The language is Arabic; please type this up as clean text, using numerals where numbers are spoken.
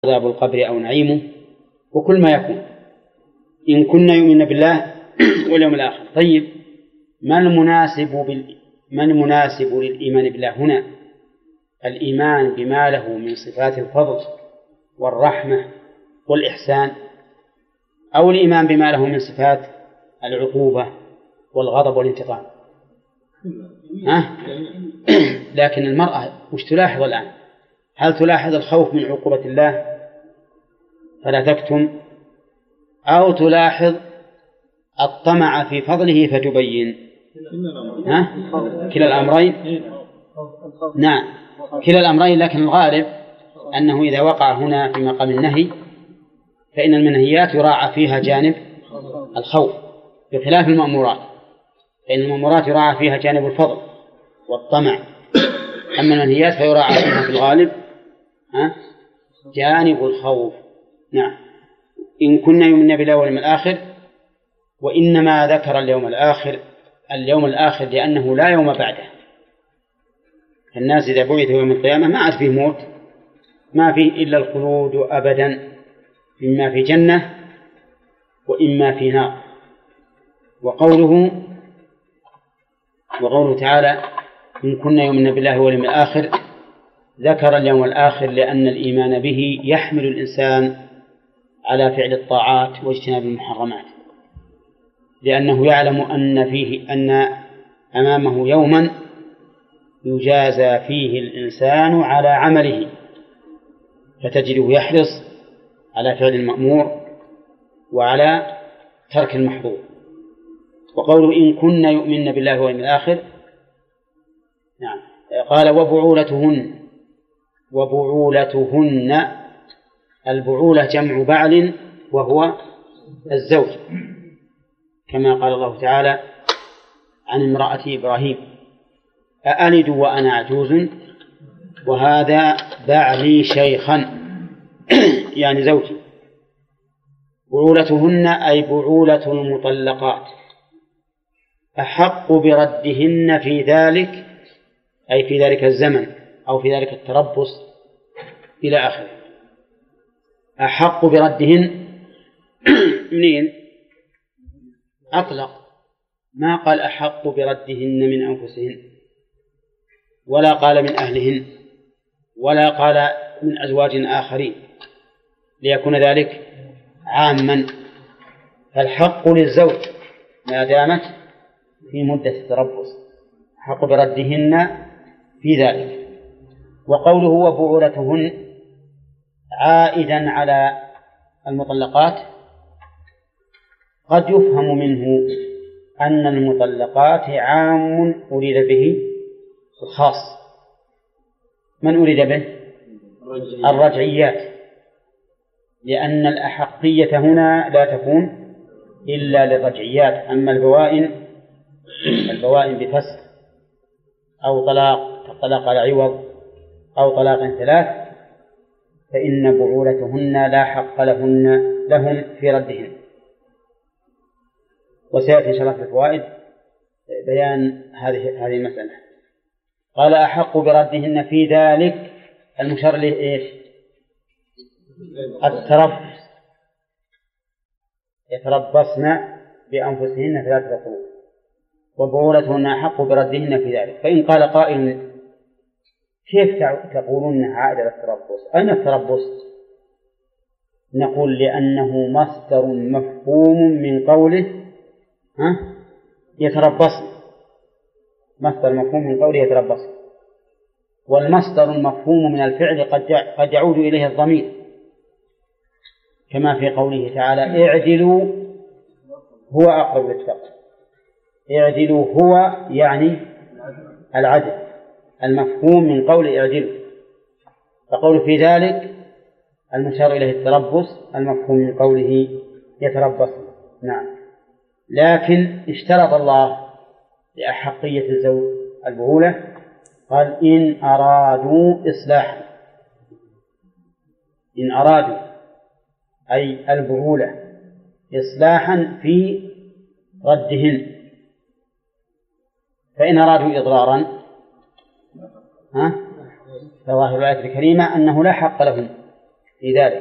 عذاب القبر أو نعيمه وكل ما يكون إن كنا يؤمن بالله واليوم الآخر. طيب ما المناسب للإيمان بالله هنا؟ الإيمان بما له من صفات الفضل والرحمة والإحسان، أو الإيمان بما له من صفات العقوبة والغضب والانتقام؟ لكن المرأة وش تلاحظ الآن؟ هل تلاحظ الخوف من عقوبة الله فلا تكتم، أو تلاحظ الطمع في فضله فتبين؟ كلا الأمرين. نعم كلا الأمرين، لكن الغالب أنه إذا وقع هنا في مقام النهي فإن المنهيات يراعى فيها جانب الخوف بخلاف المأمورات، فإن المأمورات يراعى فيها جانب الفضل والطمع، أما المنهيات فيراعى فيها في الغالب جانب الخوف. نعم إن كنا يؤمن بالله واليوم الآخر. وإنما ذكر اليوم الآخر لأنه لا يوم بعده. الناس إذا بعثوا يوم القيامة ما عاد فيه موت، ما فيه إلا الخلود أبدا، إما في جنة وإما في نار. وقوله تعالى إن كنا يؤمن بالله واليوم الآخر ذكر اليوم الآخر لأن الإيمان به يحمل الإنسان على فعل الطاعات واجتناب المحرمات، لأنه يعلم أن أمامه يوما يجازى فيه الإنسان على عمله، فتجده يحرص على فعل المأمور وعلى ترك المحظور. وقوله إن كنا يؤمن بالله واليوم الآخر، نعم قال وبعولتهن. البعولة جمع بعل وهو الزوج، كما قال الله تعالى عن امرأة إبراهيم أألد وأنا عجوز وهذا بعلي شيخا يعني زوجي. بعولتهن أي بعولة المطلقات أحق بردهن في ذلك، أي في ذلك الزمن أو في ذلك التربص إلى آخره. أحق بردهن منين؟ أطلق، ما قال أحق بردهن من أنفسهن، ولا قال من أهلهن، ولا قال من أزواج آخرين، ليكون ذلك عاما. فالحق للزوج ما دامت في مدة التربص، حق بردهن في ذلك. وقوله وبعولتهن عائدا على المطلقات قد يفهم منه أن المطلقات عام أريد به الخاص. من أريد به؟ الرجعيات، لأن الأحقية هنا لا تكون إلا للرجعيات. أما البوائن بفسخ أو طلاق على عوض أو طلاق ثلاث فإن بعولتهن لا حق لهم في ردهن. وسيأتي إن شاء الله في الفوائد بيان هذه المسألة. قال أحق بردهن في ذلك، المشار له إيش؟ التربص، يتربصن بأنفسهن 3 قروء، وبعولتهن أحق بردهن في ذلك. فإن قال قائل كيف تقولون عائد التربص؟ أين التربص؟ نقول لأنه مصدر مفهوم من قوله يتربصن، مصدر مفهوم من قوله يتربصن، والمصدر المفهوم من الفعل قد يعود إليه الضمير، كما في قوله تعالى اعدلوا هو أقرب للتقوى. اعدلوا هو يعني العدل، المفهوم من قول اعدلوا، فقول في ذلك المشار إليه التربص، المفهوم من قوله يتربص. نعم، لكن اشترط الله لأحقية الزوج البعولة، قال إن أرادوا إصلاحا. إن أرادوا أي البعولة إصلاحا في ردهن، فإن أرادوا إضرارا فظاهر الآية الكريمة أنه لا حق لهم في ذلك.